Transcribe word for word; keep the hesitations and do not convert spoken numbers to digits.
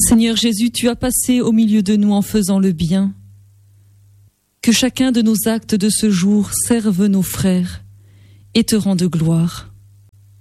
Seigneur Jésus, tu as passé au milieu de nous en faisant le bien. Que chacun de nos actes de ce jour serve nos frères et te rende gloire.